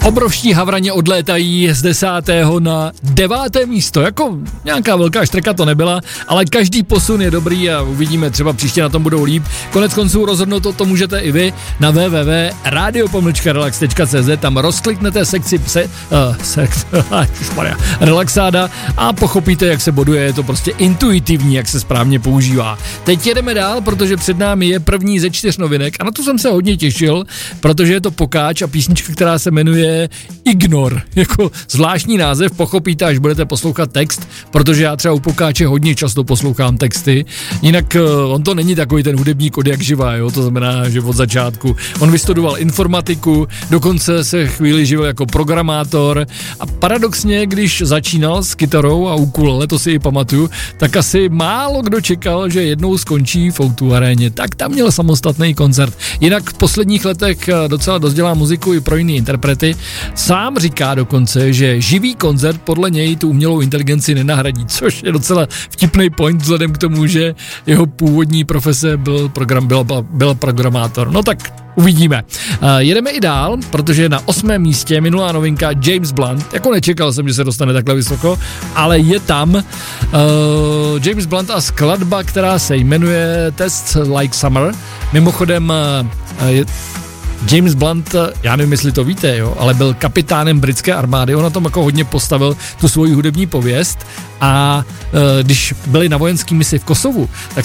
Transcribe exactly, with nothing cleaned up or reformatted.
Obrovští havraně odlétají z desátého na deváté místo. Jako nějaká velká štrka to nebyla, ale každý posun je dobrý a uvidíme, třeba příště na tom budou líp. Konec konců rozhodnout o tom můžete i vy na w w w tečka radio pomlčka relax tečka c z. Tam rozkliknete sekci pse, uh, sek, relaxáda a pochopíte, jak se boduje. Je to prostě intuitivní, jak se správně používá. Teď jedeme dál, protože před námi je první ze čtyř novinek a na to jsem se hodně těšil, protože je to Pokáč a písnička, která se jmenuje Ignor, jako zvláštní název, pochopíte, až budete poslouchat text, protože já třeba u Pokáče hodně často poslouchám texty, jinak uh, on to není takový ten hudebník od jak živá, jo, to znamená, že od začátku. On vystudoval informatiku, dokonce se chvíli živil jako programátor a paradoxně, když začínal s kytarou a ukulele, to si i pamatuju, tak asi málo kdo čekal, že jednou skončí v O dva aréně, tak tam měl samostatný koncert. Jinak v posledních letech docela dost dělá muziku i pro jiný interprety. Sám říká dokonce, že živý koncert podle něj tu umělou inteligenci nenahradí, což je docela vtipný point vzhledem k tomu, že jeho původní profese byl, program, byl, byl programátor. No tak uvidíme. Uh, jedeme i dál, protože na osmém místě minulá novinka James Blunt. Jako nečekal jsem, že se dostane takhle vysoko, ale je tam uh, James Blunt a skladba, která se jmenuje Tastes Like Summer. Mimochodem uh, je James Blunt, já nevím, jestli to víte, jo, ale byl kapitánem britské armády, on na tom jako hodně postavil tu svoji hudební pověst a e, když byli na vojenský misi v Kosovu, tak